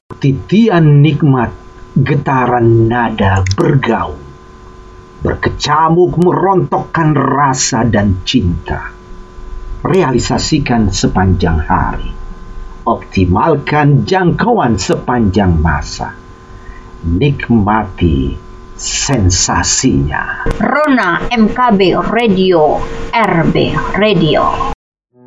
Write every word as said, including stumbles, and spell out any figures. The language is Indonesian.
Titian nikmat, getaran nada bergaung, berkecamuk merontokkan rasa dan cinta. Realisasikan sepanjang hari, optimalkan jangkauan sepanjang masa, nikmati sensasinya. Rona M K B Radio, R B Radio.